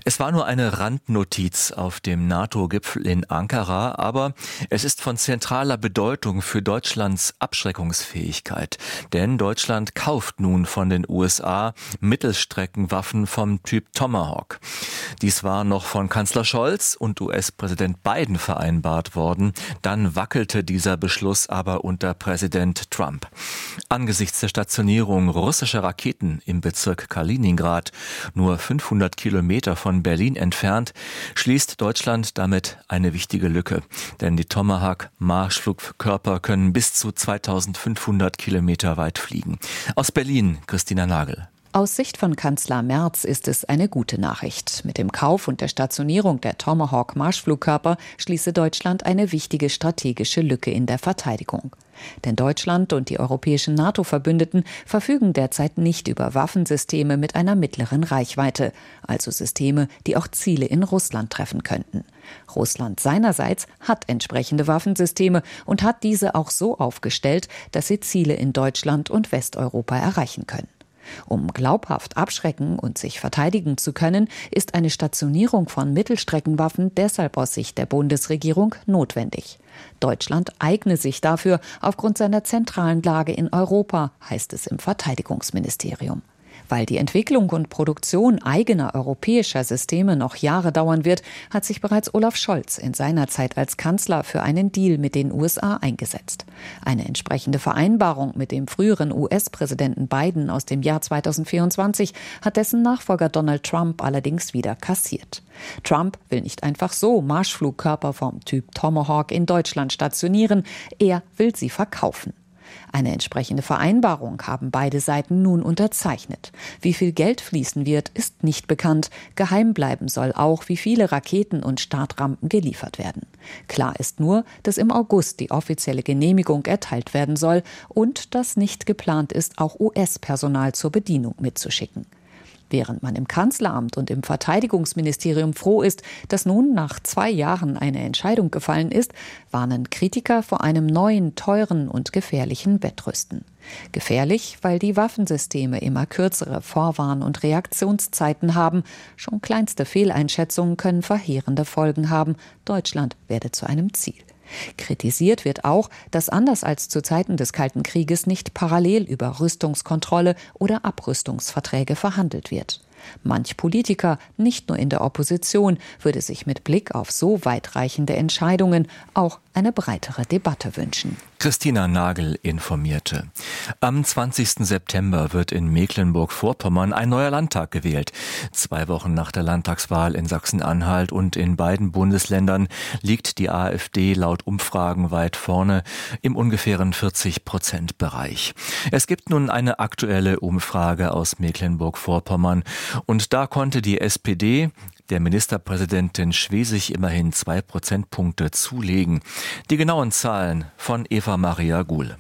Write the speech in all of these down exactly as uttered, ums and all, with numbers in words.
Es war nur eine Randnotiz auf dem NATO-Gipfel in Ankara, aber es ist von zentraler Bedeutung für Deutschlands Abschreckungsfähigkeit. Denn Deutschland kauft nun von den U S A Mittelstreckenwaffen vom Typ Tomahawk. Dies war noch von Kanzler Scholz und U S-Präsident Biden vereinbart worden. Dann wackelte dieser Beschluss aber unter Präsident Trump. Angesichts der Stationierung russischer Raketen im Bezirk Kaliningrad, nur fünfhundert Kilometer von Berlin entfernt, schließt Deutschland damit eine wichtige Lücke. Denn die Tomahawk-Marschflugkörper können bis zu zweitausendfünfhundert Kilometer weit fliegen. Aus Berlin, Christina Nagel. Aus Sicht von Kanzler Merz ist es eine gute Nachricht. Mit dem Kauf und der Stationierung der Tomahawk-Marschflugkörper schließe Deutschland eine wichtige strategische Lücke in der Verteidigung. Denn Deutschland und die europäischen NATO-Verbündeten verfügen derzeit nicht über Waffensysteme mit einer mittleren Reichweite, also Systeme, die auch Ziele in Russland treffen könnten. Russland seinerseits hat entsprechende Waffensysteme und hat diese auch so aufgestellt, dass sie Ziele in Deutschland und Westeuropa erreichen können. Um glaubhaft abschrecken und sich verteidigen zu können, ist eine Stationierung von Mittelstreckenwaffen deshalb aus Sicht der Bundesregierung notwendig. Deutschland eigne sich dafür aufgrund seiner zentralen Lage in Europa, heißt es im Verteidigungsministerium. Weil die Entwicklung und Produktion eigener europäischer Systeme noch Jahre dauern wird, hat sich bereits Olaf Scholz in seiner Zeit als Kanzler für einen Deal mit den U S A eingesetzt. Eine entsprechende Vereinbarung mit dem früheren U S-Präsidenten Biden aus dem Jahr zweitausendvierundzwanzig hat dessen Nachfolger Donald Trump allerdings wieder kassiert. Trump will nicht einfach so Marschflugkörper vom Typ Tomahawk in Deutschland stationieren, er will sie verkaufen. Eine entsprechende Vereinbarung haben beide Seiten nun unterzeichnet. Wie viel Geld fließen wird, ist nicht bekannt. Geheim bleiben soll auch, wie viele Raketen und Startrampen geliefert werden. Klar ist nur, dass im August die offizielle Genehmigung erteilt werden soll und dass nicht geplant ist, auch U S-Personal zur Bedienung mitzuschicken. Während man im Kanzleramt und im Verteidigungsministerium froh ist, dass nun nach zwei Jahren eine Entscheidung gefallen ist, warnen Kritiker vor einem neuen, teuren und gefährlichen Wettrüsten. Gefährlich, weil die Waffensysteme immer kürzere Vorwarn- und Reaktionszeiten haben. Schon kleinste Fehleinschätzungen können verheerende Folgen haben. Deutschland werde zu einem Ziel. Kritisiert wird auch, dass anders als zu Zeiten des Kalten Krieges nicht parallel über Rüstungskontrolle oder Abrüstungsverträge verhandelt wird. Manch Politiker, nicht nur in der Opposition, würde sich mit Blick auf so weitreichende Entscheidungen auch eine breitere Debatte wünschen. Christina Nagel informierte. Am zwanzigsten September wird in Mecklenburg-Vorpommern ein neuer Landtag gewählt. Zwei Wochen nach der Landtagswahl in Sachsen-Anhalt und in beiden Bundesländern liegt die AfD laut Umfragen weit vorne im ungefähren vierzig Prozent Bereich. Es gibt nun eine aktuelle Umfrage aus Mecklenburg-Vorpommern und da konnte die S P D der Ministerpräsidentin Schwesig immerhin zwei Prozentpunkte zulegen. Die genauen Zahlen von Eva Maria Guhl.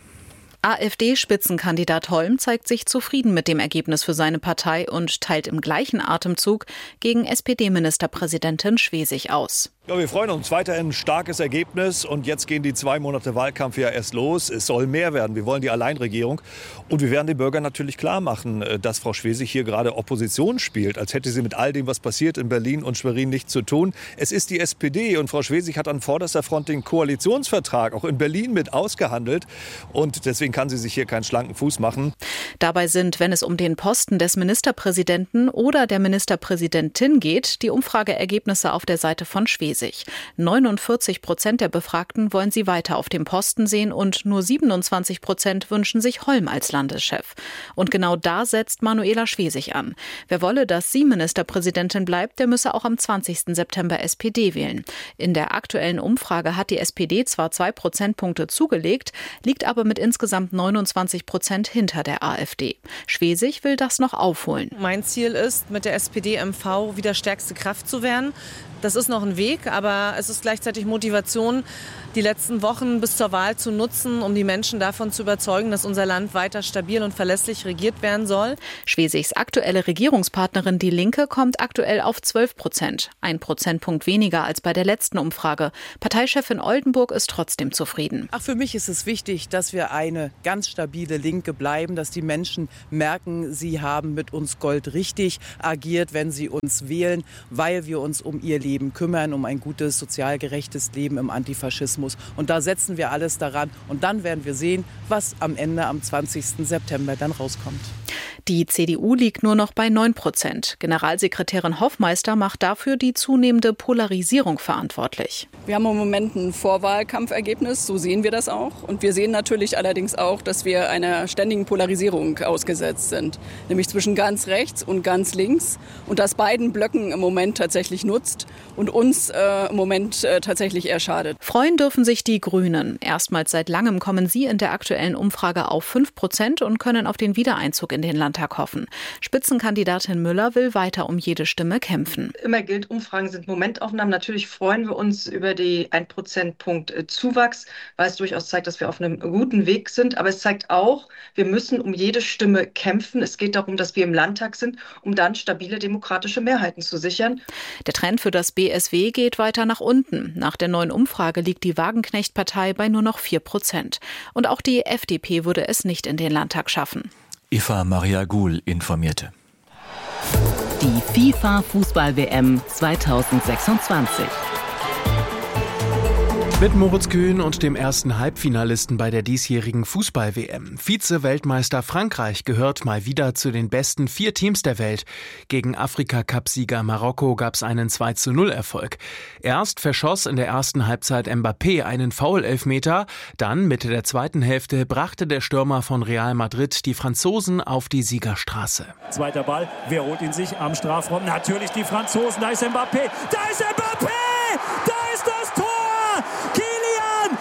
AfD-Spitzenkandidat Holm zeigt sich zufrieden mit dem Ergebnis für seine Partei und teilt im gleichen Atemzug gegen S P D-Ministerpräsidentin Schwesig aus. Ja, wir freuen uns weiterhin ein starkes Ergebnis und jetzt gehen die zwei Monate Wahlkampf ja erst los. Es soll mehr werden. Wir wollen die Alleinregierung und wir werden den Bürgern natürlich klar machen, dass Frau Schwesig hier gerade Opposition spielt, als hätte sie mit all dem, was passiert in Berlin und Schwerin, nichts zu tun. Es ist die S P D und Frau Schwesig hat an vorderster Front den Koalitionsvertrag auch in Berlin mit ausgehandelt und deswegen kann sie sich hier keinen schlanken Fuß machen. Dabei sind, wenn es um den Posten des Ministerpräsidenten oder der Ministerpräsidentin geht, die Umfrageergebnisse auf der Seite von Schwesig. neunundvierzig Prozent der Befragten wollen sie weiter auf dem Posten sehen und nur siebenundzwanzig Prozent wünschen sich Holm als Landeschef. Und genau da setzt Manuela Schwesig an. Wer wolle, dass sie Ministerpräsidentin bleibt, der müsse auch am zwanzigsten September S P D wählen. In der aktuellen Umfrage hat die S P D zwar zwei Prozentpunkte zugelegt, liegt aber mit insgesamt neunundzwanzig Prozent hinter der AfD. Schwesig will das noch aufholen. Mein Ziel ist, mit der S P D M V wieder stärkste Kraft zu werden. Das ist noch ein Weg, aber es ist gleichzeitig Motivation, die letzten Wochen bis zur Wahl zu nutzen, um die Menschen davon zu überzeugen, dass unser Land weiter stabil und verlässlich regiert werden soll. Schwesigs aktuelle Regierungspartnerin Die Linke kommt aktuell auf zwölf Prozent. Ein Prozentpunkt weniger als bei der letzten Umfrage. Parteichefin Oldenburg ist trotzdem zufrieden. Ach, für mich ist es wichtig, dass wir eine ganz stabile Linke bleiben, dass die Menschen merken, sie haben mit uns Gold richtig agiert, wenn sie uns wählen, weil wir uns um ihr Leben kümmern, um ein gutes, sozial gerechtes Leben im Antifaschismus. Und da setzen wir alles daran. Und dann werden wir sehen, was am Ende am zwanzigsten September dann rauskommt. Die C D U liegt nur noch bei neun Prozent. Generalsekretärin Hoffmeister macht dafür die zunehmende Polarisierung verantwortlich. Wir haben im Moment ein Vorwahlkampfergebnis, so sehen wir das auch. Und wir sehen natürlich allerdings auch, dass wir einer ständigen Polarisierung ausgesetzt sind. Nämlich zwischen ganz rechts und ganz links. Und das beiden Blöcken im Moment tatsächlich nutzt und uns äh, im Moment äh, tatsächlich eher schadet. Freuen dürfen sich die Grünen. Erstmals seit langem kommen sie in der aktuellen Umfrage auf fünf Prozent und können auf den Wiedereinzug in den Landtag hoffen. Spitzenkandidatin Müller will weiter um jede Stimme kämpfen. Immer gilt, Umfragen sind Momentaufnahmen. Natürlich freuen wir uns über die ein Prozentpunkt Zuwachs, weil es durchaus zeigt, dass wir auf einem guten Weg sind. Aber es zeigt auch, wir müssen um jede Stimme kämpfen. Es geht darum, dass wir im Landtag sind, um dann stabile demokratische Mehrheiten zu sichern. Der Trend für das B S W geht weiter nach unten. Nach der neuen Umfrage liegt die Wagenknecht-Partei bei nur noch vier Prozent. Und auch die F D P würde es nicht in den Landtag schaffen. Eva Maria Guhl informierte. Die FIFA-Fußball-W M zweitausendsechsundzwanzig. Mit Moritz Kühn und dem ersten Halbfinalisten bei der diesjährigen Fußball-W M. Vize-Weltmeister Frankreich gehört mal wieder zu den besten vier Teams der Welt. Gegen Afrika-Cup-Sieger Marokko gab es einen zwei zu null Erfolg. Erst verschoss in der ersten Halbzeit Mbappé einen Foul-Elfmeter, dann Mitte der zweiten Hälfte brachte der Stürmer von Real Madrid die Franzosen auf die Siegerstraße. Zweiter Ball, wer holt ihn sich am Strafraum? Natürlich die Franzosen, da ist Mbappé, da ist Mbappé, da ist das Tor! Kylian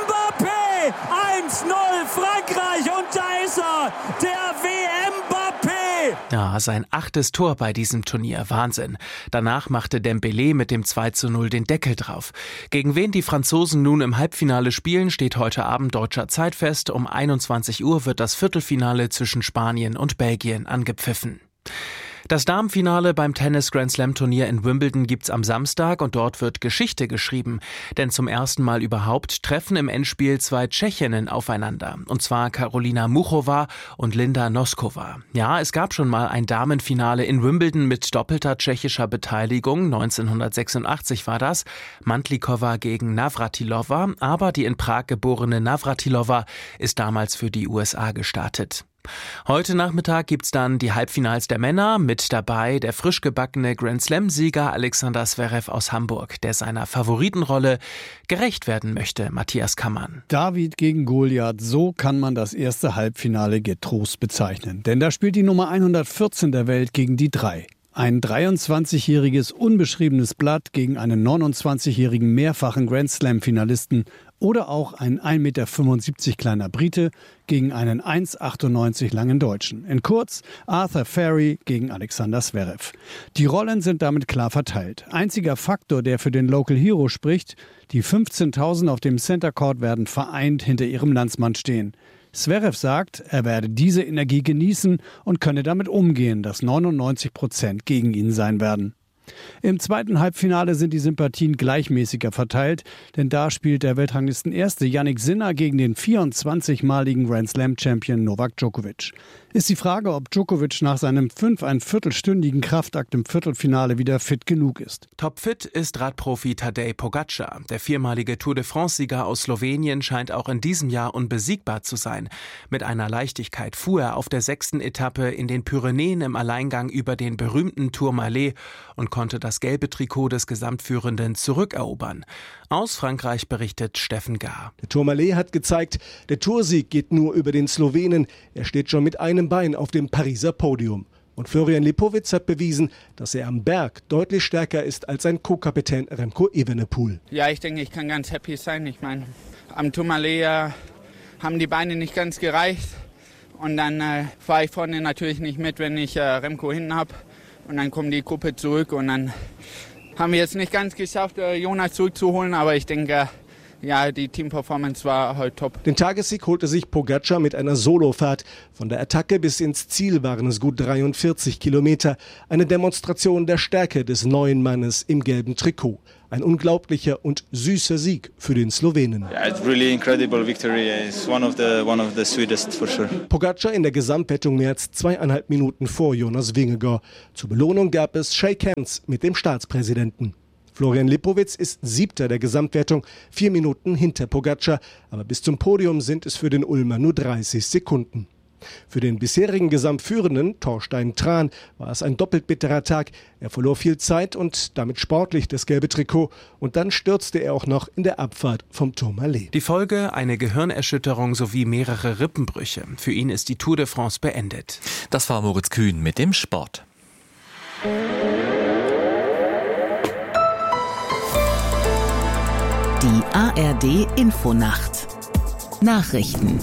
Mbappé, eins null Frankreich und da ist er, der W M-Mbappé. Ja, sein achtes Tor bei diesem Turnier, Wahnsinn. Danach machte Dembélé mit dem zwei zu null den Deckel drauf. Gegen wen die Franzosen nun im Halbfinale spielen, steht heute Abend deutscher Zeit fest. Um einundzwanzig Uhr wird das Viertelfinale zwischen Spanien und Belgien angepfiffen. Das Damenfinale beim Tennis-Grand-Slam-Turnier in Wimbledon gibt's am Samstag und dort wird Geschichte geschrieben. Denn zum ersten Mal überhaupt treffen im Endspiel zwei Tschechinnen aufeinander. Und zwar Karolina Muchova und Linda Noskova. Ja, es gab schon mal ein Damenfinale in Wimbledon mit doppelter tschechischer Beteiligung. neunzehnhundertsechsundachtzig war das. Mantlikova gegen Navratilova. Aber die in Prag geborene Navratilova ist damals für die U S A gestartet. Heute Nachmittag gibt's dann die Halbfinals der Männer. Mit dabei der frisch gebackene Grand-Slam-Sieger Alexander Zverev aus Hamburg, der seiner Favoritenrolle gerecht werden möchte. Matthias Kammann. David gegen Goliath, so kann man das erste Halbfinale getrost bezeichnen. Denn da spielt die Nummer hundertvierzehn der Welt gegen die drei. Ein dreiundzwanzigjähriges unbeschriebenes Blatt gegen einen neunundzwanzigjährigen mehrfachen Grand-Slam-Finalisten oder auch ein ein Meter fünfundsiebzig kleiner Brite gegen einen eins Komma achtundneunzig langen Deutschen. In kurz Arthur Ferry gegen Alexander Zverev. Die Rollen sind damit klar verteilt. Einziger Faktor, der für den Local Hero spricht, die fünfzehntausend auf dem Center Court werden vereint hinter ihrem Landsmann stehen. Zverev sagt, er werde diese Energie genießen und könne damit umgehen, dass neunundneunzig Prozent gegen ihn sein werden. Im zweiten Halbfinale sind die Sympathien gleichmäßiger verteilt, denn da spielt der Weltranglistenerste Jannik Sinner gegen den vierundzwanzigmaligen Grand-Slam-Champion Novak Djokovic. Ist die Frage, ob Djokovic nach seinem fünfeinviertelstündigen Kraftakt im Viertelfinale wieder fit genug ist. Topfit ist Radprofi Tadej Pogačar. Der viermalige Tour de France-Sieger aus Slowenien scheint auch in diesem Jahr unbesiegbar zu sein. Mit einer Leichtigkeit fuhr er auf der sechsten Etappe in den Pyrenäen im Alleingang über den berühmten Tourmalet und konnte das gelbe Trikot des Gesamtführenden zurückerobern. Aus Frankreich berichtet Steffen Gar. Der Tourmalet hat gezeigt, der Toursieg geht nur über den Slowenen. Er steht schon mit einem Bein auf dem Pariser Podium. Und Florian Lipowitz hat bewiesen, dass er am Berg deutlich stärker ist als sein Co-Kapitän Remco Evenepoel. Ja, ich denke, ich kann ganz happy sein. Ich meine, am Tourmalet äh, haben die Beine nicht ganz gereicht. Und dann äh, fahre ich vorne natürlich nicht mit, wenn ich äh, Remco hinten habe. Und dann kommt die Gruppe zurück und dann haben wir jetzt nicht ganz geschafft, Jonas zurückzuholen. Aber ich denke, ja, die Teamperformance war heute top. Den Tagessieg holte sich Pogacar mit einer Solofahrt. Von der Attacke bis ins Ziel waren es gut dreiundvierzig Kilometer. Eine Demonstration der Stärke des neuen Mannes im gelben Trikot. Ein unglaublicher und süßer Sieg für den Slowenen. Yeah, it's really incredible victory. It's one of the one of the sweetest for sure. Pogacar in der Gesamtwertung mehr als zweieinhalb Minuten vor Jonas Vingegaard. Zur Belohnung gab es Shake Hands mit dem Staatspräsidenten. Florian Lipowitz ist Siebter der Gesamtwertung, vier Minuten hinter Pogacar. Aber bis zum Podium sind es für den Ulmer nur dreißig Sekunden. Für den bisherigen Gesamtführenden, Thorstein Tran, war es ein doppelt bitterer Tag. Er verlor viel Zeit und damit sportlich das gelbe Trikot. Und dann stürzte er auch noch in der Abfahrt vom Tourmalet. Die Folge: eine Gehirnerschütterung sowie mehrere Rippenbrüche. Für ihn ist die Tour de France beendet. Das war Moritz Kühn mit dem Sport. Die A R D Infonacht. Nachrichten.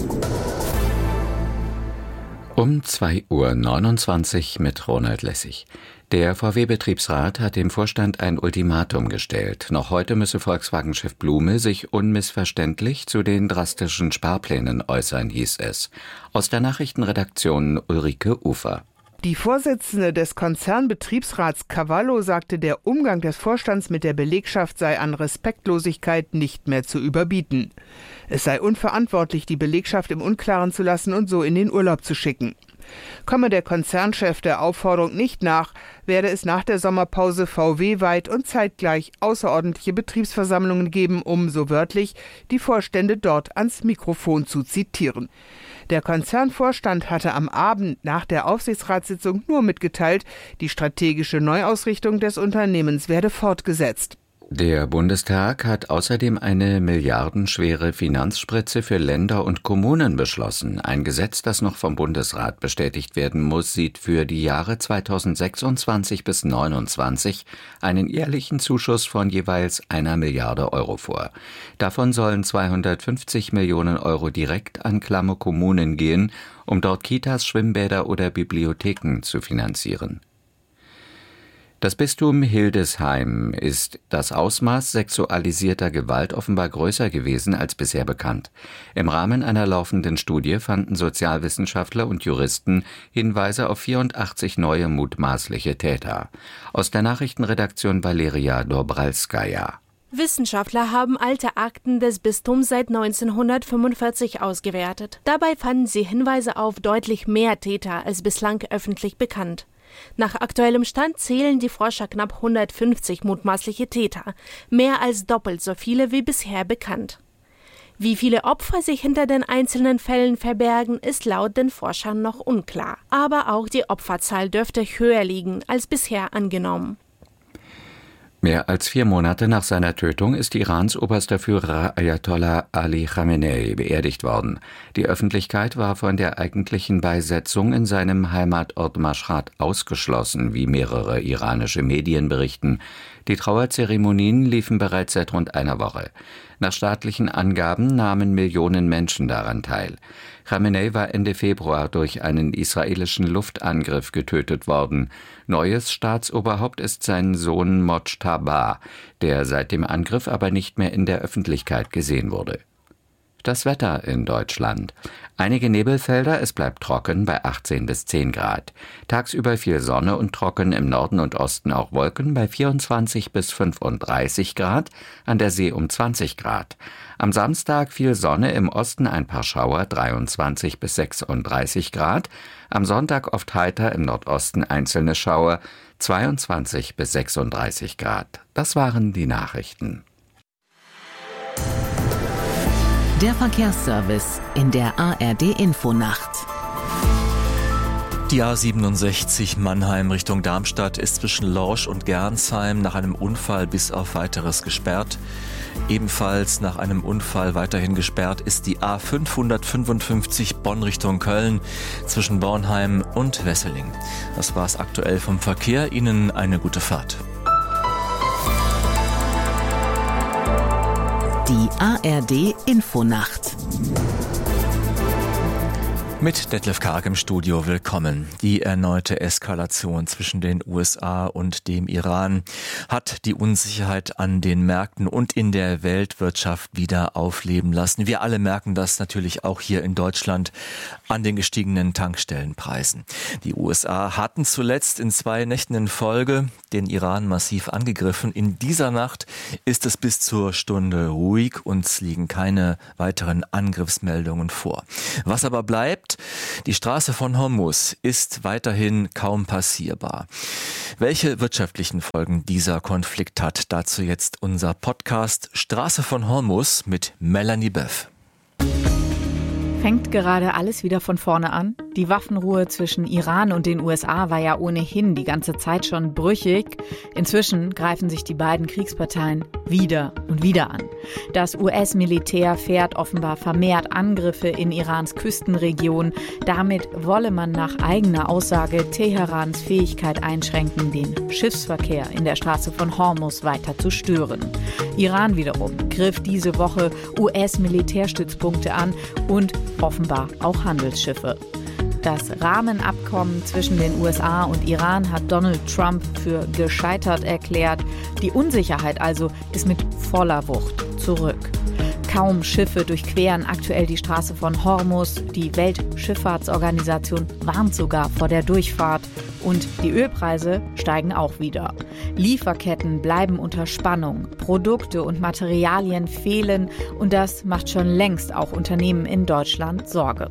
Um zwei Uhr neunundzwanzig mit Ronald Lessig. Der V W-Betriebsrat hat dem Vorstand ein Ultimatum gestellt. Noch heute müsse Volkswagen-Chef Blume sich unmissverständlich zu den drastischen Sparplänen äußern, hieß es. Aus der Nachrichtenredaktion Ulrike Ufer. Die Vorsitzende des Konzernbetriebsrats Cavallo sagte, der Umgang des Vorstands mit der Belegschaft sei an Respektlosigkeit nicht mehr zu überbieten. Es sei unverantwortlich, die Belegschaft im Unklaren zu lassen und so in den Urlaub zu schicken. Komme der Konzernchef der Aufforderung nicht nach, werde es nach der Sommerpause V W-weit und zeitgleich außerordentliche Betriebsversammlungen geben, um, so wörtlich, die Vorstände dort ans Mikrofon zu zitieren. Der Konzernvorstand hatte am Abend nach der Aufsichtsratssitzung nur mitgeteilt, die strategische Neuausrichtung des Unternehmens werde fortgesetzt. Der Bundestag hat außerdem eine milliardenschwere Finanzspritze für Länder und Kommunen beschlossen. Ein Gesetz, das noch vom Bundesrat bestätigt werden muss, sieht für die Jahre zweitausendsechsundzwanzig bis neunundzwanzig einen jährlichen Zuschuss von jeweils einer Milliarde Euro vor. Davon sollen zweihundertfünfzig Millionen Euro direkt an klamme Kommunen gehen, um dort Kitas, Schwimmbäder oder Bibliotheken zu finanzieren. Das Bistum Hildesheim ist das Ausmaß sexualisierter Gewalt offenbar größer gewesen als bisher bekannt. Im Rahmen einer laufenden Studie fanden Sozialwissenschaftler und Juristen Hinweise auf vierundachtzig neue mutmaßliche Täter. Aus der Nachrichtenredaktion Valeria Dobralskaja. Wissenschaftler haben alte Akten des Bistums seit neunzehnhundertfünfundvierzig ausgewertet. Dabei fanden sie Hinweise auf deutlich mehr Täter als bislang öffentlich bekannt. Nach aktuellem Stand zählen die Forscher knapp hundertfünfzig mutmaßliche Täter, mehr als doppelt so viele wie bisher bekannt. Wie viele Opfer sich hinter den einzelnen Fällen verbergen, ist laut den Forschern noch unklar. Aber auch die Opferzahl dürfte höher liegen als bisher angenommen. Mehr als vier Monate nach seiner Tötung ist Irans oberster Führer Ayatollah Ali Khamenei beerdigt worden. Die Öffentlichkeit war von der eigentlichen Beisetzung in seinem Heimatort Mashhad ausgeschlossen, wie mehrere iranische Medien berichten. Die Trauerzeremonien liefen bereits seit rund einer Woche. Nach staatlichen Angaben nahmen Millionen Menschen daran teil. Khamenei war Ende Februar durch einen israelischen Luftangriff getötet worden. Neues Staatsoberhaupt ist sein Sohn Mojtaba, der seit dem Angriff aber nicht mehr in der Öffentlichkeit gesehen wurde. Das Wetter in Deutschland. Einige Nebelfelder, es bleibt trocken bei achtzehn bis zehn Grad. Tagsüber viel Sonne und trocken, im Norden und Osten auch Wolken bei vierundzwanzig bis fünfunddreißig Grad, an der See um zwanzig Grad. Am Samstag viel Sonne, im Osten ein paar Schauer, dreiundzwanzig bis sechsunddreißig Grad. Am Sonntag oft heiter, im Nordosten einzelne Schauer, zweiundzwanzig bis sechsunddreißig Grad. Das waren die Nachrichten. Der Verkehrsservice in der A R D-Infonacht. Die A siebenundsechzig Mannheim Richtung Darmstadt ist zwischen Lorsch und Gernsheim nach einem Unfall bis auf Weiteres gesperrt. Ebenfalls nach einem Unfall weiterhin gesperrt ist die A fünfhundertfünfundfünfzig Bonn Richtung Köln zwischen Bornheim und Wesseling. Das war's aktuell vom Verkehr. Ihnen eine gute Fahrt. Die A R D-Infonacht. Mit Detlef Karg im Studio, willkommen. Die erneute Eskalation zwischen den U S A und dem Iran hat die Unsicherheit an den Märkten und in der Weltwirtschaft wieder aufleben lassen. Wir alle merken das natürlich auch hier in Deutschland an den gestiegenen Tankstellenpreisen. Die U S A hatten zuletzt in zwei Nächten in Folge den Iran massiv angegriffen. In dieser Nacht ist es bis zur Stunde ruhig und es liegen keine weiteren Angriffsmeldungen vor. Was aber bleibt: Die Straße von Hormuz ist weiterhin kaum passierbar. Welche wirtschaftlichen Folgen dieser Konflikt hat, dazu jetzt unser Podcast Straße von Hormuz mit Melanie Böff. Fängt gerade alles wieder von vorne an? Die Waffenruhe zwischen Iran und den U S A war ja ohnehin die ganze Zeit schon brüchig. Inzwischen greifen sich die beiden Kriegsparteien wieder und wieder an. Das U S-Militär fährt offenbar vermehrt Angriffe in Irans Küstenregion. Damit wolle man nach eigener Aussage Teherans Fähigkeit einschränken, den Schiffsverkehr in der Straße von Hormuz weiter zu stören. Iran wiederum griff diese Woche U S-Militärstützpunkte an und offenbar auch Handelsschiffe. Das Rahmenabkommen zwischen den U S A und Iran hat Donald Trump für gescheitert erklärt. Die Unsicherheit also ist mit voller Wucht zurück. Kaum Schiffe durchqueren aktuell die Straße von Hormuz. Die Weltschifffahrtsorganisation warnt sogar vor der Durchfahrt. Und die Ölpreise steigen auch wieder. Lieferketten bleiben unter Spannung. Produkte und Materialien fehlen. Und das macht schon längst auch Unternehmen in Deutschland Sorge.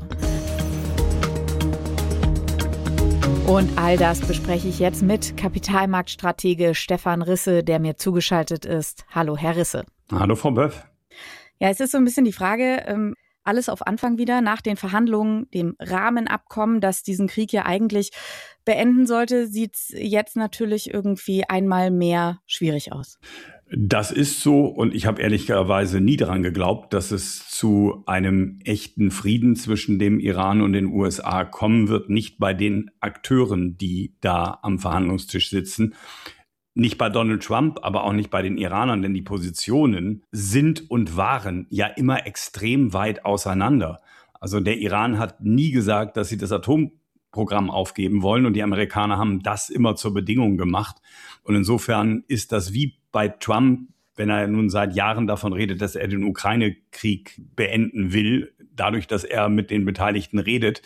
Und all das bespreche ich jetzt mit Kapitalmarktstratege Stefan Risse, der mir zugeschaltet ist. Hallo, Herr Risse. Hallo, Frau Böff. Ja, es ist so ein bisschen die Frage, ähm, alles auf Anfang wieder, nach den Verhandlungen, dem Rahmenabkommen, das diesen Krieg ja eigentlich beenden sollte, sieht es jetzt natürlich irgendwie einmal mehr schwierig aus. Das ist so, und ich habe ehrlicherweise nie daran geglaubt, dass es zu einem echten Frieden zwischen dem Iran und den U S A kommen wird. Nicht bei den Akteuren, die da am Verhandlungstisch sitzen. Nicht bei Donald Trump, aber auch nicht bei den Iranern, denn die Positionen sind und waren ja immer extrem weit auseinander. Also der Iran hat nie gesagt, dass sie das Atomprogramm aufgeben wollen, und die Amerikaner haben das immer zur Bedingung gemacht. Und insofern ist das wie bei Trump, wenn er nun seit Jahren davon redet, dass er den Ukraine-Krieg beenden will, dadurch, dass er mit den Beteiligten redet,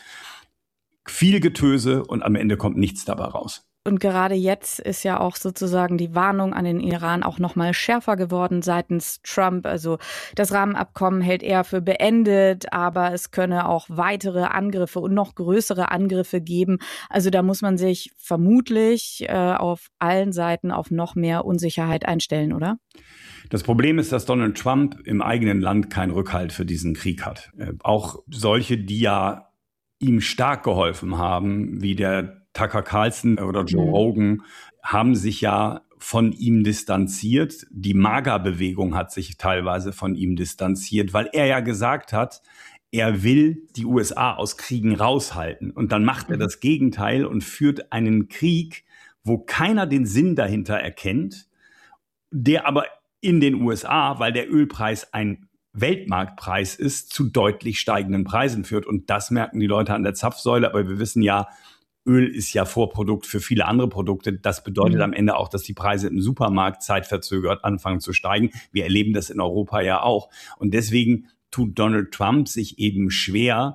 viel Getöse und am Ende kommt nichts dabei raus. Und gerade jetzt ist ja auch sozusagen die Warnung an den Iran auch noch mal schärfer geworden seitens Trump. Also das Rahmenabkommen hält er für beendet, aber es könne auch weitere Angriffe und noch größere Angriffe geben. Also da muss man sich vermutlich äh, auf allen Seiten auf noch mehr Unsicherheit einstellen, oder? Das Problem ist, dass Donald Trump im eigenen Land keinen Rückhalt für diesen Krieg hat. Äh, auch solche, die ja ihm stark geholfen haben, wie der Tucker Carlson oder Joe mhm. Rogan, haben sich ja von ihm distanziert. Die MAGA-Bewegung hat sich teilweise von ihm distanziert, weil er ja gesagt hat, er will die U S A aus Kriegen raushalten. Und dann macht mhm. er das Gegenteil und führt einen Krieg, wo keiner den Sinn dahinter erkennt, der aber in den U S A, weil der Ölpreis ein Weltmarktpreis ist, zu deutlich steigenden Preisen führt. Und das merken die Leute an der Zapfsäule. Aber wir wissen ja, Öl ist ja Vorprodukt für viele andere Produkte. Das bedeutet mhm. am Ende auch, dass die Preise im Supermarkt zeitverzögert anfangen zu steigen. Wir erleben das in Europa ja auch. Und deswegen tut Donald Trump sich eben schwer,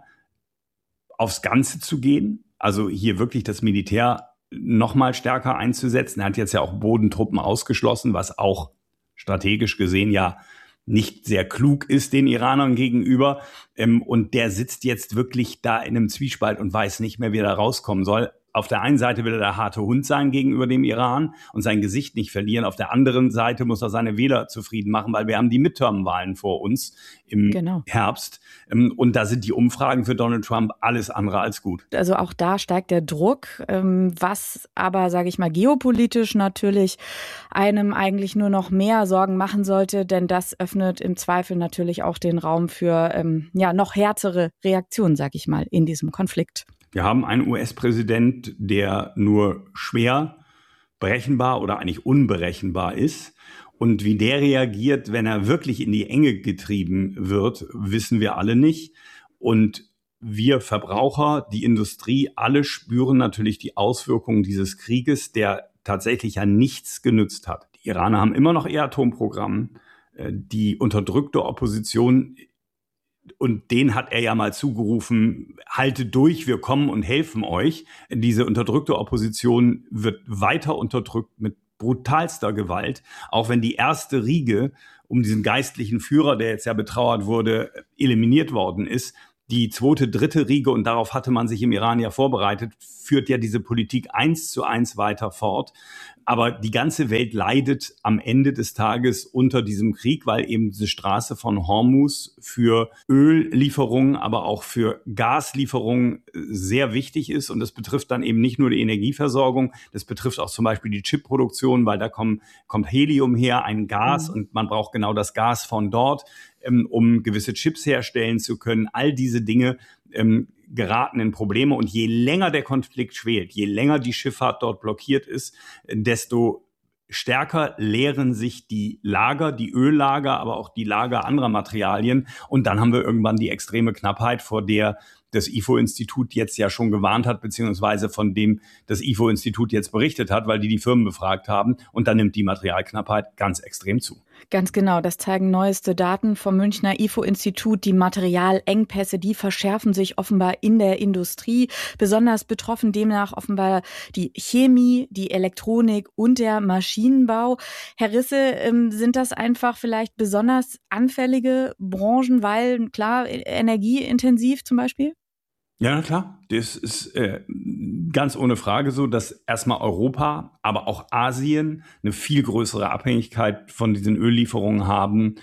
aufs Ganze zu gehen. Also hier wirklich das Militär noch mal stärker einzusetzen. Er hat jetzt ja auch Bodentruppen ausgeschlossen, was auch strategisch gesehen ja nicht sehr klug ist den Iranern gegenüber. Und der sitzt jetzt wirklich da in einem Zwiespalt und weiß nicht mehr, wie er da rauskommen soll. Auf der einen Seite will er der harte Hund sein gegenüber dem Iran und sein Gesicht nicht verlieren. Auf der anderen Seite muss er seine Wähler zufrieden machen, weil wir haben die Midterm-Wahlen vor uns im genau. Herbst. Und da sind die Umfragen für Donald Trump alles andere als gut. Also auch da steigt der Druck, was aber, sage ich mal, geopolitisch natürlich einem eigentlich nur noch mehr Sorgen machen sollte, denn das öffnet im Zweifel natürlich auch den Raum für ja noch härtere Reaktionen, sage ich mal, in diesem Konflikt. Wir haben einen U S-Präsident, der nur schwer berechenbar oder eigentlich unberechenbar ist. Und wie der reagiert, wenn er wirklich in die Enge getrieben wird, wissen wir alle nicht. Und wir Verbraucher, die Industrie, alle spüren natürlich die Auswirkungen dieses Krieges, der tatsächlich ja nichts genützt hat. Die Iraner haben immer noch ihr Atomprogramm, die unterdrückte Opposition, und den hat er ja mal zugerufen, haltet durch, wir kommen und helfen euch. Diese unterdrückte Opposition wird weiter unterdrückt mit brutalster Gewalt, auch wenn die erste Riege um diesen geistlichen Führer, der jetzt ja betrauert wurde, eliminiert worden ist. Die zweite, dritte Riege, und darauf hatte man sich im Iran ja vorbereitet, führt ja diese Politik eins zu eins weiter fort. Aber die ganze Welt leidet am Ende des Tages unter diesem Krieg, weil eben diese Straße von Hormuz für Öllieferungen, aber auch für Gaslieferungen sehr wichtig ist. Und das betrifft dann eben nicht nur die Energieversorgung, das betrifft auch zum Beispiel die Chipproduktion, weil da kommt, kommt Helium her, ein Gas, mhm. und man braucht genau das Gas von dort, um gewisse Chips herstellen zu können. All diese Dinge ähm, geraten in Probleme. Und je länger der Konflikt schwelt, je länger die Schifffahrt dort blockiert ist, desto stärker leeren sich die Lager, die Öllager, aber auch die Lager anderer Materialien. Und dann haben wir irgendwann die extreme Knappheit, vor der das I F O-Institut jetzt ja schon gewarnt hat, beziehungsweise von dem das I F O-Institut jetzt berichtet hat, weil die die Firmen befragt haben. Und dann nimmt die Materialknappheit ganz extrem zu. Ganz genau, das zeigen neueste Daten vom Münchner I F O-Institut. Die Materialengpässe, die verschärfen sich offenbar in der Industrie. Besonders betroffen demnach offenbar die Chemie, die Elektronik und der Maschinenbau. Herr Risse, sind das einfach vielleicht besonders anfällige Branchen, weil, klar, energieintensiv zum Beispiel? Ja, klar. Das ist äh, ganz ohne Frage so, dass erstmal Europa, aber auch Asien eine viel größere Abhängigkeit von diesen Öllieferungen haben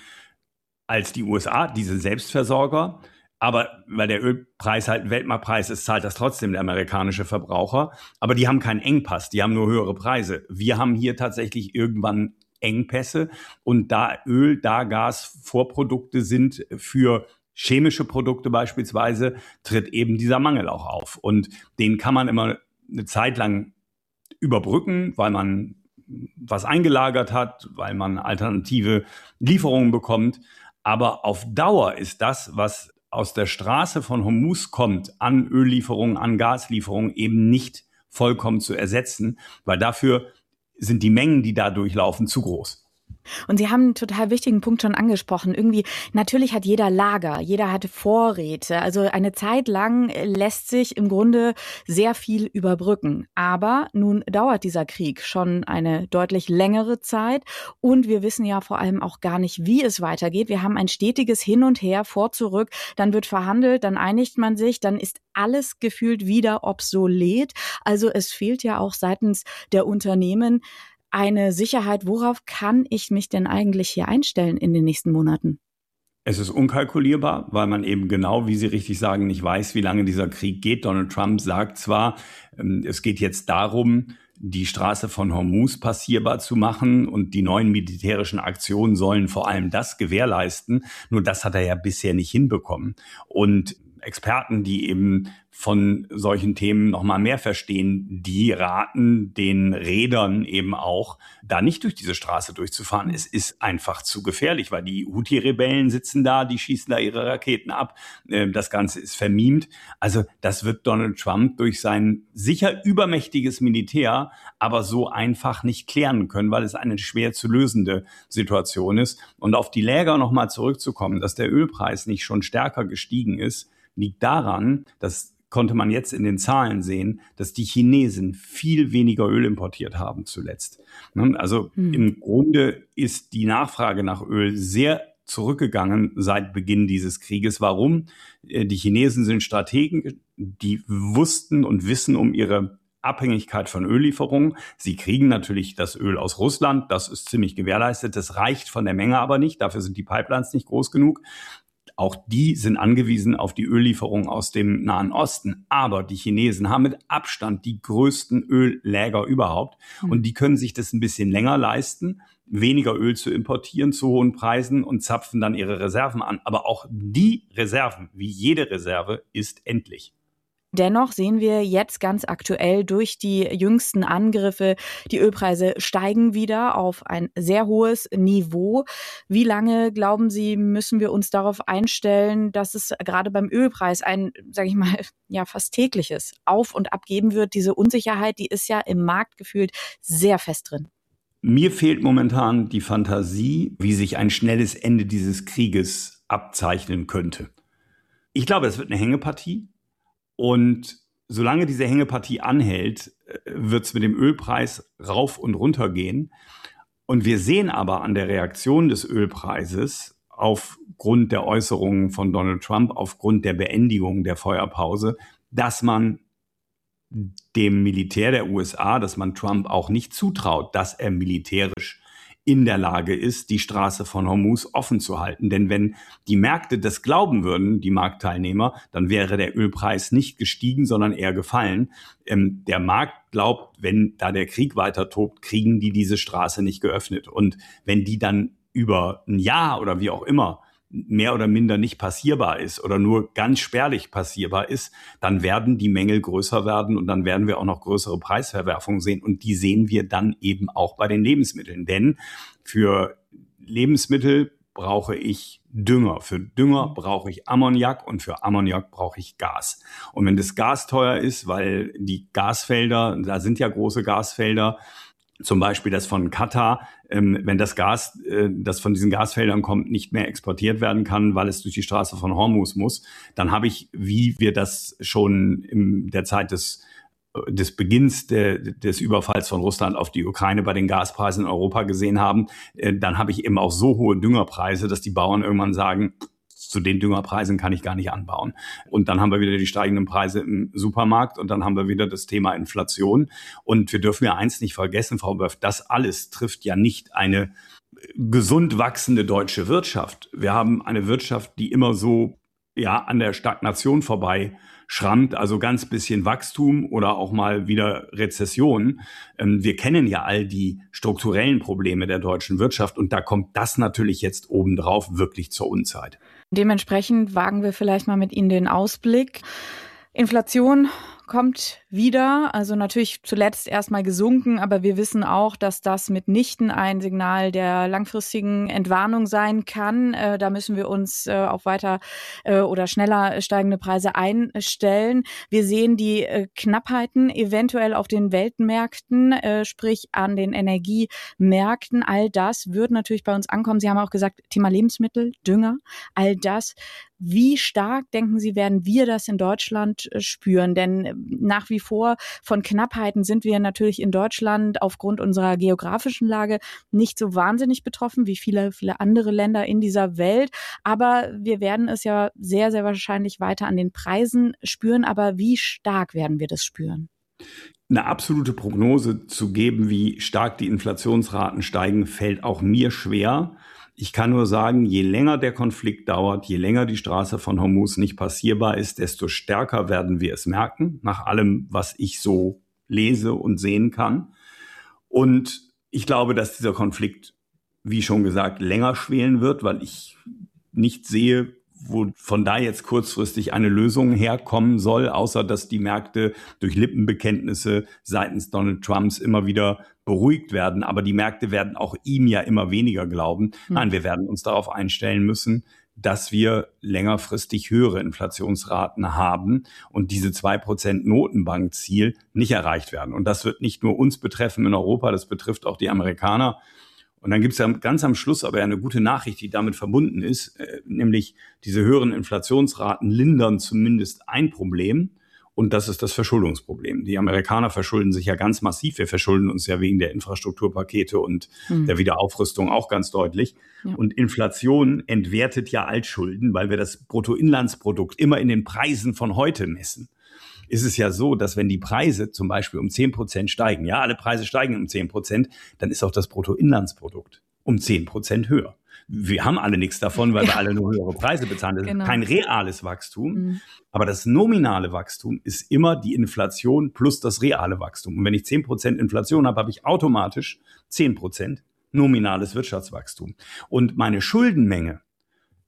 als die U S A, diese Selbstversorger. Aber weil der Ölpreis halt ein Weltmarktpreis ist, zahlt das trotzdem der amerikanische Verbraucher. Aber die haben keinen Engpass, die haben nur höhere Preise. Wir haben hier tatsächlich irgendwann Engpässe. Und da Öl, da Gas Vorprodukte sind für chemische Produkte beispielsweise, tritt eben dieser Mangel auch auf. Und den kann man immer eine Zeit lang überbrücken, weil man was eingelagert hat, weil man alternative Lieferungen bekommt. Aber auf Dauer ist das, was aus der Straße von Hormuz kommt, an Öllieferungen, an Gaslieferungen, eben nicht vollkommen zu ersetzen, weil dafür sind die Mengen, die da durchlaufen, zu groß. Und Sie haben einen total wichtigen Punkt schon angesprochen. Irgendwie, natürlich hat jeder Lager, jeder hat Vorräte. Also eine Zeit lang lässt sich im Grunde sehr viel überbrücken. Aber nun dauert dieser Krieg schon eine deutlich längere Zeit. Und wir wissen ja vor allem auch gar nicht, wie es weitergeht. Wir haben ein stetiges Hin und Her, vor, zurück. Dann wird verhandelt, dann einigt man sich, dann ist alles gefühlt wieder obsolet. Also es fehlt ja auch seitens der Unternehmen eine Sicherheit. Worauf kann ich mich denn eigentlich hier einstellen in den nächsten Monaten? Es ist unkalkulierbar, weil man eben genau, wie Sie richtig sagen, nicht weiß, wie lange dieser Krieg geht. Donald Trump sagt zwar, es geht jetzt darum, die Straße von Hormuz passierbar zu machen und die neuen militärischen Aktionen sollen vor allem das gewährleisten. Nur das hat er ja bisher nicht hinbekommen. Und Experten, die eben von solchen Themen noch mal mehr verstehen, die raten den Rädern eben auch, da nicht durch diese Straße durchzufahren. Es ist einfach zu gefährlich, weil die Houthi-Rebellen sitzen da, die schießen da ihre Raketen ab. Das Ganze ist vermint. Also das wird Donald Trump durch sein sicher übermächtiges Militär aber so einfach nicht klären können, weil es eine schwer zu lösende Situation ist. Und auf die Läger noch mal zurückzukommen, dass der Ölpreis nicht schon stärker gestiegen ist, liegt daran, das konnte man jetzt in den Zahlen sehen, dass die Chinesen viel weniger Öl importiert haben zuletzt. Also hm. im Grunde ist die Nachfrage nach Öl sehr zurückgegangen seit Beginn dieses Krieges. Warum? Die Chinesen sind Strategen, die wussten und wissen um ihre Abhängigkeit von Öllieferungen. Sie kriegen natürlich das Öl aus Russland, das ist ziemlich gewährleistet. Das reicht von der Menge aber nicht, dafür sind die Pipelines nicht groß genug. Auch die sind angewiesen auf die Öllieferungen aus dem Nahen Osten. Aber die Chinesen haben mit Abstand die größten Ölläger überhaupt. Mhm. Und die können sich das ein bisschen länger leisten, weniger Öl zu importieren zu hohen Preisen und zapfen dann ihre Reserven an. Aber auch die Reserven, wie jede Reserve, ist endlich. Dennoch sehen wir jetzt ganz aktuell durch die jüngsten Angriffe, die Ölpreise steigen wieder auf ein sehr hohes Niveau. Wie lange, glauben Sie, müssen wir uns darauf einstellen, dass es gerade beim Ölpreis ein, sage ich mal, ja fast tägliches Auf und Ab geben wird? Diese Unsicherheit, die ist ja im Markt gefühlt sehr fest drin. Mir fehlt momentan die Fantasie, wie sich ein schnelles Ende dieses Krieges abzeichnen könnte. Ich glaube, es wird eine Hängepartie. Und solange diese Hängepartie anhält, wird es mit dem Ölpreis rauf und runter gehen. Und wir sehen aber an der Reaktion des Ölpreises aufgrund der Äußerungen von Donald Trump, aufgrund der Beendigung der Feuerpause, dass man dem Militär der U S A, dass man Trump auch nicht zutraut, dass er militärisch in der Lage ist, die Straße von Hormuz offen zu halten. Denn wenn die Märkte das glauben würden, die Marktteilnehmer, dann wäre der Ölpreis nicht gestiegen, sondern eher gefallen. Ähm, der Markt glaubt, wenn da der Krieg weiter tobt, kriegen die diese Straße nicht geöffnet. Und wenn die dann über ein Jahr oder wie auch immer mehr oder minder nicht passierbar ist oder nur ganz spärlich passierbar ist, dann werden die Mängel größer werden und dann werden wir auch noch größere Preisverwerfungen sehen. Und die sehen wir dann eben auch bei den Lebensmitteln. Denn für Lebensmittel brauche ich Dünger. Für Dünger brauche ich Ammoniak und für Ammoniak brauche ich Gas. Und wenn das Gas teuer ist, weil die Gasfelder, da sind ja große Gasfelder, zum Beispiel das von Katar, ähm, wenn das Gas, äh, das von diesen Gasfeldern kommt, nicht mehr exportiert werden kann, weil es durch die Straße von Hormuz muss, dann habe ich, wie wir das schon in der Zeit des, des Beginns der, des Überfalls von Russland auf die Ukraine bei den Gaspreisen in Europa gesehen haben, äh, dann habe ich eben auch so hohe Düngerpreise, dass die Bauern irgendwann sagen, zu den Düngerpreisen kann ich gar nicht anbauen. Und dann haben wir wieder die steigenden Preise im Supermarkt und dann haben wir wieder das Thema Inflation. Und wir dürfen ja eins nicht vergessen, Frau Böff, das alles trifft ja nicht eine gesund wachsende deutsche Wirtschaft. Wir haben eine Wirtschaft, die immer so ja an der Stagnation vorbei schrammt, also ganz bisschen Wachstum oder auch mal wieder Rezession. Wir kennen ja all die strukturellen Probleme der deutschen Wirtschaft und da kommt das natürlich jetzt obendrauf wirklich zur Unzeit. Dementsprechend wagen wir vielleicht mal mit Ihnen den Ausblick. Inflation kommt wieder, also natürlich zuletzt erstmal gesunken, aber wir wissen auch, dass das mitnichten ein Signal der langfristigen Entwarnung sein kann. Äh, da müssen wir uns äh, auf weiter äh, oder schneller steigende Preise einstellen. Wir sehen die äh, Knappheiten eventuell auf den Weltmärkten, äh, sprich an den Energiemärkten. All das wird natürlich bei uns ankommen. Sie haben auch gesagt, Thema Lebensmittel, Dünger, all das. Wie stark, denken Sie, werden wir das in Deutschland spüren? Denn nach wie vor von Knappheiten sind wir natürlich in Deutschland aufgrund unserer geografischen Lage nicht so wahnsinnig betroffen wie viele, viele andere Länder in dieser Welt. Aber wir werden es ja sehr, sehr wahrscheinlich weiter an den Preisen spüren. Aber wie stark werden wir das spüren? Eine absolute Prognose zu geben, wie stark die Inflationsraten steigen, fällt auch mir schwer. Ich kann nur sagen, je länger der Konflikt dauert, je länger die Straße von Hormuz nicht passierbar ist, desto stärker werden wir es merken, nach allem, was ich so lese und sehen kann. Und ich glaube, dass dieser Konflikt, wie schon gesagt, länger schwelen wird, weil ich nicht sehe, wo von da jetzt kurzfristig eine Lösung herkommen soll, außer dass die Märkte durch Lippenbekenntnisse seitens Donald Trumps immer wieder beruhigt werden. Aber die Märkte werden auch ihm ja immer weniger glauben. Mhm. Nein, wir werden uns darauf einstellen müssen, dass wir längerfristig höhere Inflationsraten haben und diese zwei Prozent Notenbankziel nicht erreicht werden. Und das wird nicht nur uns betreffen in Europa, das betrifft auch die Amerikaner. Und dann gibt es ja ganz am Schluss aber eine gute Nachricht, die damit verbunden ist, äh, nämlich diese höheren Inflationsraten lindern zumindest ein Problem und das ist das Verschuldungsproblem. Die Amerikaner verschulden sich ja ganz massiv. Wir verschulden uns ja wegen der Infrastrukturpakete und mhm. der Wiederaufrüstung auch ganz deutlich. Ja. Und Inflation entwertet ja Altschulden, weil wir das Bruttoinlandsprodukt immer in den Preisen von heute messen. Ist es ja so, dass wenn die Preise zum Beispiel um zehn Prozent steigen, ja, alle Preise steigen um zehn Prozent, dann ist auch das Bruttoinlandsprodukt um zehn Prozent höher. Wir haben alle nichts davon, weil ja. wir alle nur höhere Preise bezahlen. Das genau. ist kein reales Wachstum, mhm. aber das nominale Wachstum ist immer die Inflation plus das reale Wachstum. Und wenn ich zehn Prozent Inflation habe, habe ich automatisch zehn Prozent nominales Wirtschaftswachstum. Und meine Schuldenmenge,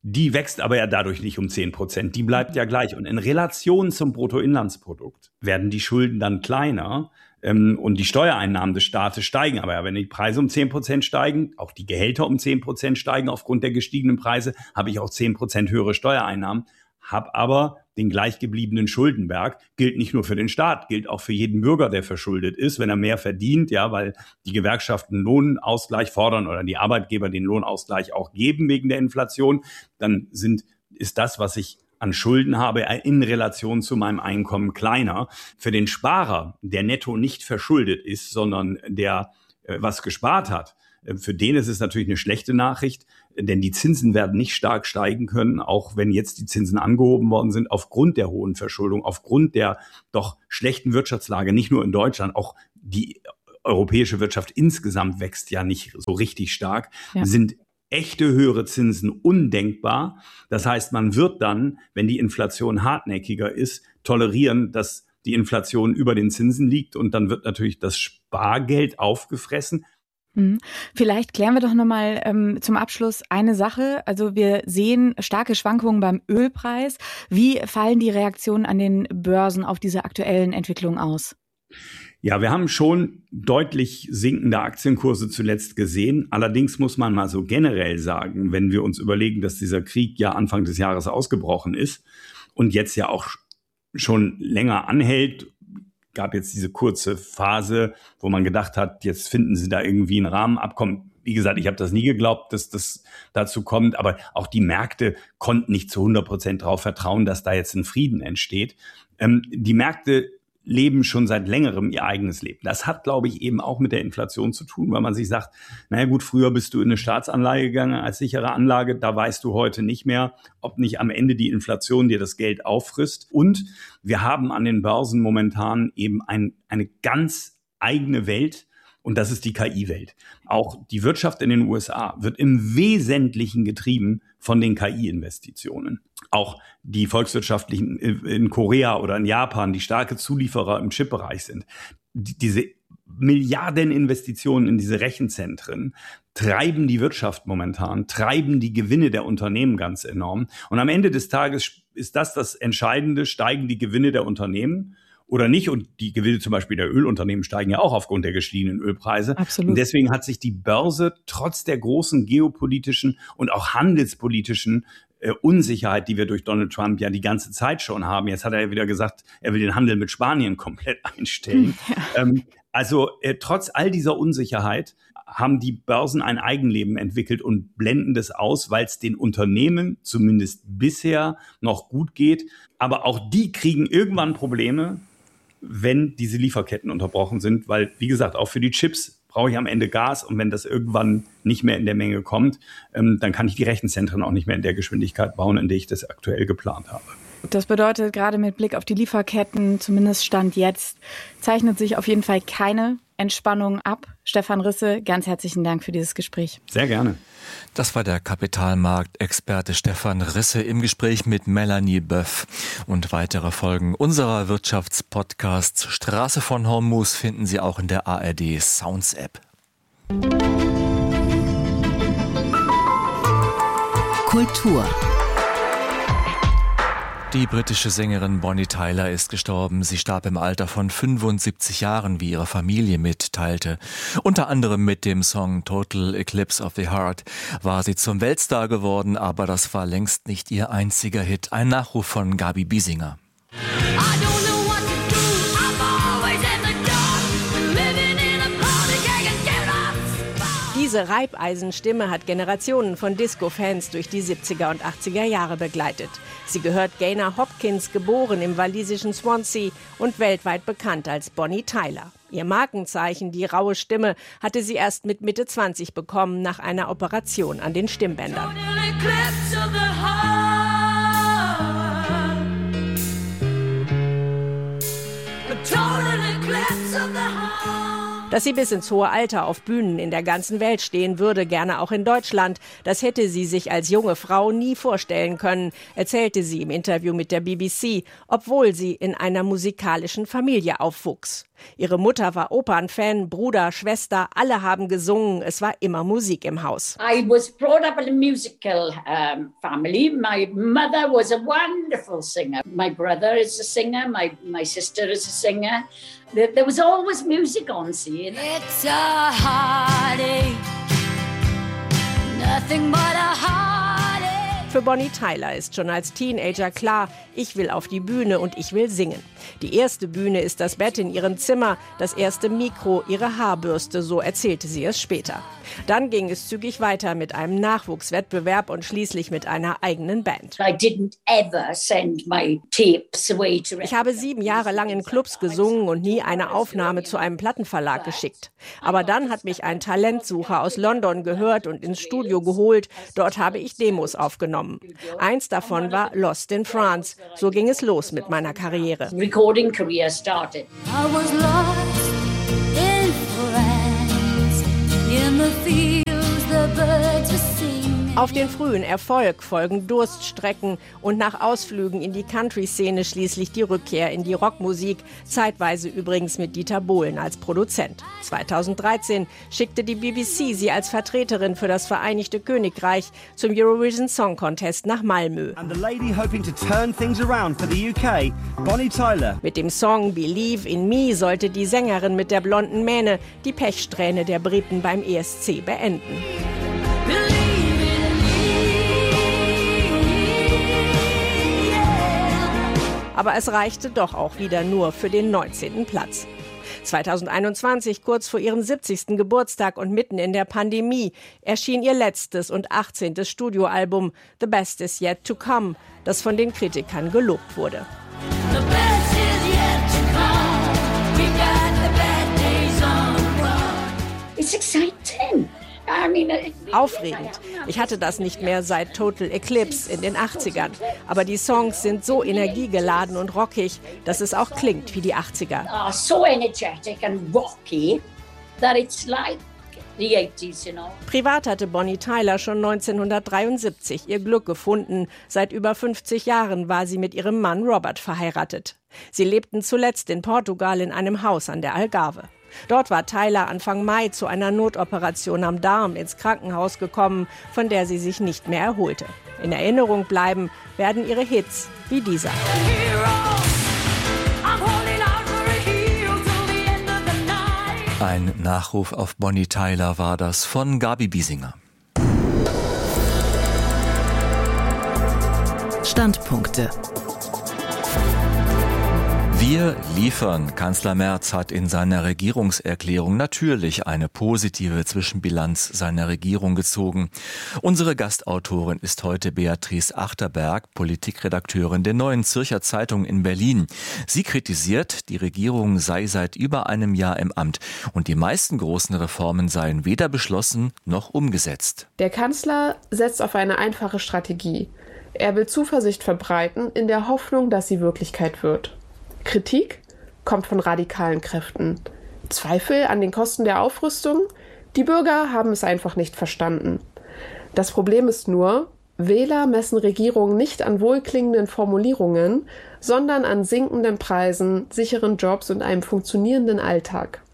Die wächst aber ja dadurch nicht um zehn Prozent, die bleibt ja gleich. Und in Relation zum Bruttoinlandsprodukt werden die Schulden dann kleiner ähm, und die Steuereinnahmen des Staates steigen. Aber ja, wenn die Preise um zehn Prozent steigen, auch die Gehälter um zehn Prozent steigen, aufgrund der gestiegenen Preise, habe ich auch zehn Prozent höhere Steuereinnahmen, habe aber den gleich gebliebenen Schuldenberg. Gilt nicht nur für den Staat, gilt auch für jeden Bürger, der verschuldet ist, wenn er mehr verdient, ja, weil die Gewerkschaften Lohnausgleich fordern oder die Arbeitgeber den Lohnausgleich auch geben wegen der Inflation, dann sind, ist das, was ich an Schulden habe, in Relation zu meinem Einkommen kleiner. Für den Sparer, der netto nicht verschuldet ist, sondern der äh, was gespart hat, für den ist es natürlich eine schlechte Nachricht, denn die Zinsen werden nicht stark steigen können, auch wenn jetzt die Zinsen angehoben worden sind, aufgrund der hohen Verschuldung, aufgrund der doch schlechten Wirtschaftslage, nicht nur in Deutschland, auch die europäische Wirtschaft insgesamt wächst ja nicht so richtig stark, ja. Sind echte höhere Zinsen undenkbar. Das heißt, man wird dann, wenn die Inflation hartnäckiger ist, tolerieren, dass die Inflation über den Zinsen liegt und dann wird natürlich das Spargeld aufgefressen. Vielleicht klären wir doch nochmal ähm, zum Abschluss eine Sache. Also wir sehen starke Schwankungen beim Ölpreis. Wie fallen die Reaktionen an den Börsen auf diese aktuellen Entwicklungen aus? Ja, wir haben schon deutlich sinkende Aktienkurse zuletzt gesehen. Allerdings muss man mal so generell sagen, wenn wir uns überlegen, dass dieser Krieg ja Anfang des Jahres ausgebrochen ist und jetzt ja auch schon länger anhält, gab jetzt diese kurze Phase, wo man gedacht hat, jetzt finden sie da irgendwie ein Rahmenabkommen. Wie gesagt, ich habe das nie geglaubt, dass das dazu kommt, aber auch die Märkte konnten nicht zu hundert Prozent darauf vertrauen, dass da jetzt ein Frieden entsteht. Ähm, die Märkte leben schon seit längerem ihr eigenes Leben. Das hat, glaube ich, eben auch mit der Inflation zu tun, weil man sich sagt, naja gut, früher bist du in eine Staatsanleihe gegangen als sichere Anlage, da weißt du heute nicht mehr, ob nicht am Ende die Inflation dir das Geld auffrisst. Und wir haben an den Börsen momentan eben ein, eine ganz eigene Welt, und das ist die K I-Welt. Auch die Wirtschaft in den U S A wird im Wesentlichen getrieben von den K I-Investitionen. Auch die volkswirtschaftlichen in Korea oder in Japan, die starke Zulieferer im Chip-Bereich sind. Diese Milliardeninvestitionen in diese Rechenzentren treiben die Wirtschaft momentan, treiben die Gewinne der Unternehmen ganz enorm. Und am Ende des Tages ist das das Entscheidende, steigen die Gewinne der Unternehmen oder nicht. Und die Gewinne zum Beispiel der Ölunternehmen steigen ja auch aufgrund der gestiegenen Ölpreise. Absolut. Und deswegen hat sich die Börse trotz der großen geopolitischen und auch handelspolitischen äh, Unsicherheit, die wir durch Donald Trump ja die ganze Zeit schon haben. Jetzt hat er ja wieder gesagt, er will den Handel mit Spanien komplett einstellen. Ja. Ähm, also äh, trotz all dieser Unsicherheit haben die Börsen ein Eigenleben entwickelt und blenden das aus, weil es den Unternehmen zumindest bisher noch gut geht. Aber auch die kriegen irgendwann Probleme, wenn diese Lieferketten unterbrochen sind, weil, wie gesagt, auch für die Chips brauche ich am Ende Gas und wenn das irgendwann nicht mehr in der Menge kommt, ähm, dann kann ich die Rechenzentren auch nicht mehr in der Geschwindigkeit bauen, in der ich das aktuell geplant habe. Das bedeutet, gerade mit Blick auf die Lieferketten, zumindest Stand jetzt, zeichnet sich auf jeden Fall keine Entspannung ab. Stefan Risse, ganz herzlichen Dank für dieses Gespräch. Sehr gerne. Das war der Kapitalmarktexperte Stefan Risse im Gespräch mit Melanie Böff. Und weitere Folgen unserer Wirtschaftspodcasts Straße von Hormuz finden Sie auch in der A R D Sounds App. Kultur. Die britische Sängerin Bonnie Tyler ist gestorben. Sie starb im Alter von fünfundsiebzig Jahren, wie ihre Familie mitteilte. Unter anderem mit dem Song Total Eclipse of the Heart war sie zum Weltstar geworden, aber das war längst nicht ihr einziger Hit. Ein Nachruf von Gabi Biesinger. Diese Reibeisenstimme hat Generationen von Disco-Fans durch die siebziger und achtziger Jahre begleitet. Sie gehört Gaynor Hopkins, geboren im walisischen Swansea und weltweit bekannt als Bonnie Tyler. Ihr Markenzeichen, die raue Stimme, hatte sie erst mit Mitte zwanzig bekommen, nach einer Operation an den Stimmbändern. Dass sie bis ins hohe Alter auf Bühnen in der ganzen Welt stehen würde, gerne auch in Deutschland, das hätte sie sich als junge Frau nie vorstellen können, erzählte sie im Interview mit der B B C, obwohl sie in einer musikalischen Familie aufwuchs. Ihre Mutter war Opernfan, Bruder, Schwester, alle haben gesungen. Es war immer Musik im Haus. I was brought up in a musical um, family. My mother was a wonderful singer. My brother is a singer. My, my sister is a singer. There, there was always music on, see. It's a heartache. Nothing but a heartache. Für Bonnie Tyler ist schon als Teenager klar, ich will auf die Bühne und ich will singen. Die erste Bühne ist das Bett in ihrem Zimmer, das erste Mikro, ihre Haarbürste, so erzählte sie es später. Dann ging es zügig weiter mit einem Nachwuchswettbewerb und schließlich mit einer eigenen Band. I didn't ever send my tapes away to Ich habe sieben Jahre lang in Clubs gesungen und nie eine Aufnahme zu einem Plattenverlag geschickt. Aber dann hat mich ein Talentsucher aus London gehört und ins Studio geholt. Dort habe ich Demos aufgenommen. Eins davon war Lost in France. So ging es los mit meiner Karriere. Recording career started. I was lost in France, in the fields the birds were singing. Auf den frühen Erfolg folgen Durststrecken und nach Ausflügen in die Country-Szene schließlich die Rückkehr in die Rockmusik, zeitweise übrigens mit Dieter Bohlen als Produzent. zweitausenddreizehn schickte die B B C sie als Vertreterin für das Vereinigte Königreich zum Eurovision Song Contest nach Malmö. And the lady hoping to turn things around for the U K, Bonnie Tyler. Mit dem Song Believe in Me sollte die Sängerin mit der blonden Mähne die Pechsträhne der Briten beim E S C beenden. Aber es reichte doch auch wieder nur für den neunzehnten Platz. zweitausendeinundzwanzig, kurz vor ihrem siebzigsten Geburtstag und mitten in der Pandemie, erschien ihr letztes und achtzehntes Studioalbum The Best Is Yet to Come, das von den Kritikern gelobt wurde. It's exciting. I mean, Aufregend. Ich hatte das nicht mehr seit Total Eclipse in den achtzigern. Aber die Songs sind so energiegeladen und rockig, dass es auch klingt wie die achtziger. are so energetic and rocky that it's like the eighties, you know. Privat hatte Bonnie Tyler schon neunzehnhundertdreiundsiebzig ihr Glück gefunden. Seit über fünfzig Jahren war sie mit ihrem Mann Robert verheiratet. Sie lebten zuletzt in Portugal in einem Haus an der Algarve. Dort war Tyler Anfang Mai zu einer Notoperation am Darm ins Krankenhaus gekommen, von der sie sich nicht mehr erholte. In Erinnerung bleiben werden ihre Hits wie dieser. Ein Nachruf auf Bonnie Tyler war das von Gabi Biesinger. Standpunkte. Wir liefern. Kanzler Merz hat in seiner Regierungserklärung natürlich eine positive Zwischenbilanz seiner Regierung gezogen. Unsere Gastautorin ist heute Beatrice Achterberg, Politikredakteurin der Neuen Zürcher Zeitung in Berlin. Sie kritisiert, die Regierung sei seit über einem Jahr im Amt und die meisten großen Reformen seien weder beschlossen noch umgesetzt. Der Kanzler setzt auf eine einfache Strategie. Er will Zuversicht verbreiten in der Hoffnung, dass sie Wirklichkeit wird. Kritik kommt von radikalen Kräften. Zweifel an den Kosten der Aufrüstung? Die Bürger haben es einfach nicht verstanden. Das Problem ist nur, Wähler messen Regierungen nicht an wohlklingenden Formulierungen, sondern an sinkenden Preisen, sicheren Jobs und einem funktionierenden Alltag.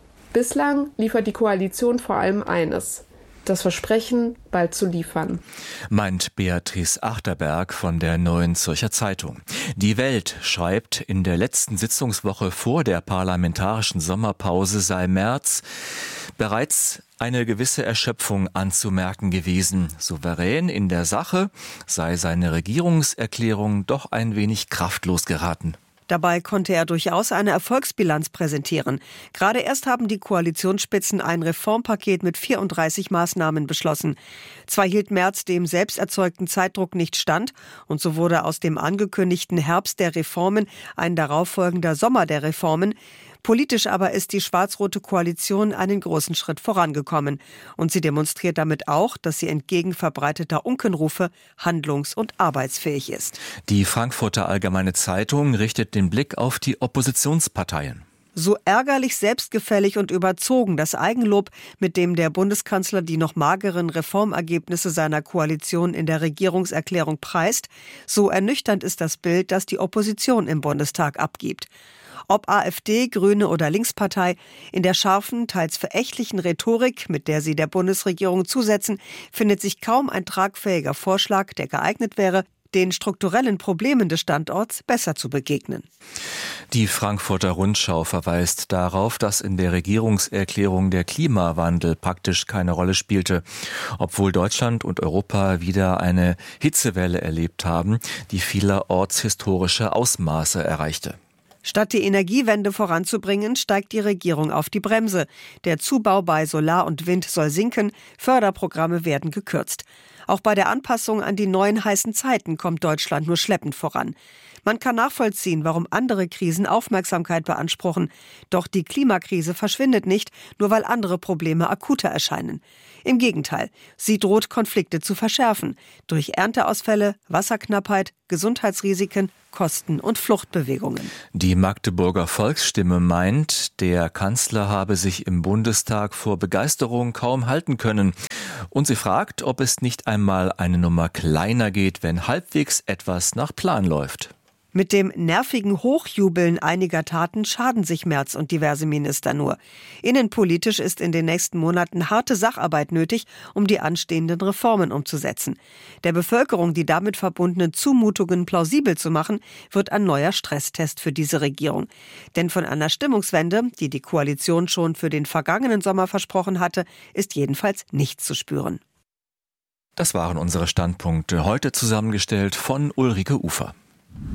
Bislang liefert die Koalition vor allem eines: das Versprechen, bald zu liefern. Meint Beatrice Achterberg von der Neuen Zürcher Zeitung. Die Welt schreibt, in der letzten Sitzungswoche vor der parlamentarischen Sommerpause sei Merz bereits eine gewisse Erschöpfung anzumerken gewesen. Souverän in der Sache sei seine Regierungserklärung doch ein wenig kraftlos geraten. Dabei konnte er durchaus eine Erfolgsbilanz präsentieren. Gerade erst haben die Koalitionsspitzen ein Reformpaket mit vierunddreißig Maßnahmen beschlossen. Zwar hielt Merz dem selbst erzeugten Zeitdruck nicht stand und so wurde aus dem angekündigten Herbst der Reformen ein darauffolgender Sommer der Reformen. Politisch aber ist die schwarz-rote Koalition einen großen Schritt vorangekommen. Und sie demonstriert damit auch, dass sie entgegen verbreiteter Unkenrufe handlungs- und arbeitsfähig ist. Die Frankfurter Allgemeine Zeitung richtet den Blick auf die Oppositionsparteien. So ärgerlich, selbstgefällig und überzogen das Eigenlob, mit dem der Bundeskanzler die noch mageren Reformergebnisse seiner Koalition in der Regierungserklärung preist, so ernüchternd ist das Bild, das die Opposition im Bundestag abgibt. Ob AfD, Grüne oder Linkspartei, in der scharfen, teils verächtlichen Rhetorik, mit der sie der Bundesregierung zusetzen, findet sich kaum ein tragfähiger Vorschlag, der geeignet wäre, den strukturellen Problemen des Standorts besser zu begegnen. Die Frankfurter Rundschau verweist darauf, dass in der Regierungserklärung der Klimawandel praktisch keine Rolle spielte, obwohl Deutschland und Europa wieder eine Hitzewelle erlebt haben, die vielerorts historische Ausmaße erreichte. Statt die Energiewende voranzubringen, steigt die Regierung auf die Bremse. Der Zubau bei Solar und Wind soll sinken, Förderprogramme werden gekürzt. Auch bei der Anpassung an die neuen heißen Zeiten kommt Deutschland nur schleppend voran. Man kann nachvollziehen, warum andere Krisen Aufmerksamkeit beanspruchen. Doch die Klimakrise verschwindet nicht, nur weil andere Probleme akuter erscheinen. Im Gegenteil, sie droht Konflikte zu verschärfen. Durch Ernteausfälle, Wasserknappheit, Gesundheitsrisiken, Kosten und Fluchtbewegungen. Die Magdeburger Volksstimme meint, der Kanzler habe sich im Bundestag vor Begeisterung kaum halten können. Und sie fragt, ob es nicht einmal eine Nummer kleiner geht, wenn halbwegs etwas nach Plan läuft. Mit dem nervigen Hochjubeln einiger Taten schaden sich Merz und diverse Minister nur. Innenpolitisch ist in den nächsten Monaten harte Sacharbeit nötig, um die anstehenden Reformen umzusetzen. Der Bevölkerung die damit verbundenen Zumutungen plausibel zu machen, wird ein neuer Stresstest für diese Regierung. Denn von einer Stimmungswende, die die Koalition schon für den vergangenen Sommer versprochen hatte, ist jedenfalls nichts zu spüren. Das waren unsere Standpunkte, heute zusammengestellt von Ulrike Ufer.